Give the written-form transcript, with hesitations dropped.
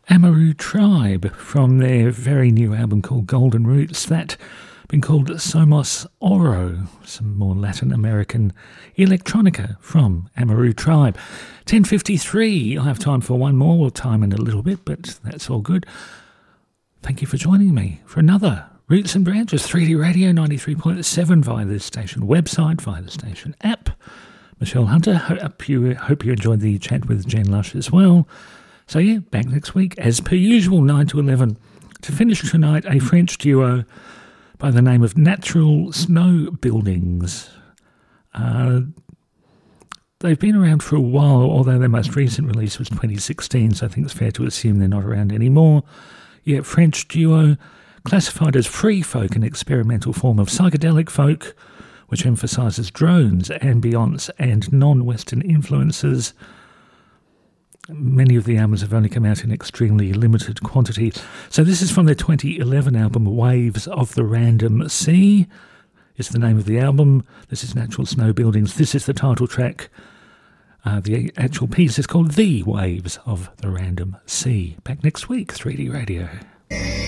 Amaru Tribe from their very new album called Golden Roots. That been called Somos Oro, some more Latin American electronica from Amaru Tribe. 10:53, I have time for one more. We'll time in a little bit, but that's all good. Thank you for joining me for another Roots and Branches 3D Radio 93.7 via the station website, via the station app. Michelle Hunter, hope you enjoyed the chat with Jen Lush as well. So yeah, back next week, as per usual, 9 to 11. To finish tonight, a French duo by the name of Natural Snow Buildings. They've been around for a while, although their most recent release was 2016, so I think it's fair to assume they're not around anymore. Yeah, French duo, classified as free folk, an experimental form of psychedelic folk, which emphasises drones, ambience and non-Western influences. Many of the albums have only come out in extremely limited quantity. So this is from their 2011 album, Waves of the Random Sea, is the name of the album. This is Natural Snow Buildings. This is the title track. The actual piece is called The Waves of the Random Sea. Back next week, 3D Radio.